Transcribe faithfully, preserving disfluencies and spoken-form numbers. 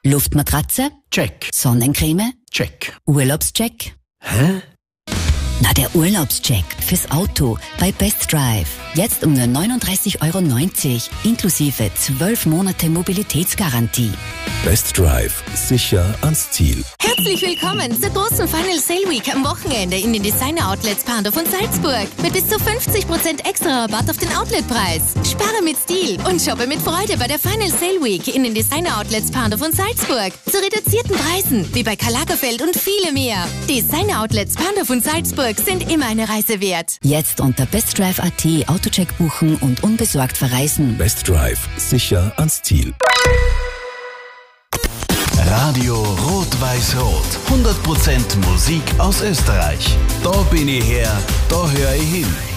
Luftmatratze? Check. Sonnencreme? Check. Urlaubscheck? Hä? Na, der Urlaubscheck fürs Auto bei Best Drive. Jetzt um nur neununddreißig Euro neunzig, inklusive zwölf Monate Mobilitätsgarantie. Best Drive. Sicher ans Ziel. Herzlich willkommen zur großen Final Sale Week am Wochenende in den Designer Outlets Pandorf und Salzburg. Mit bis zu fünfzig Prozent extra Rabatt auf den Outletpreis. Spare mit Stil und shoppe mit Freude bei der Final Sale Week in den Designer Outlets Pandorf und Salzburg. Zu reduzierten Preisen, wie bei Karl Lagerfeld und viele mehr. Designer Outlets Pandorf und Salzburg sind immer eine Reise wert. Jetzt unter bestdrive punkt at Autocheck buchen und unbesorgt verreisen. Best Drive. Sicher ans Ziel. Radio Rot-Weiß-Rot. hundert Prozent Musik aus Österreich. Da bin ich her, da höre ich hin.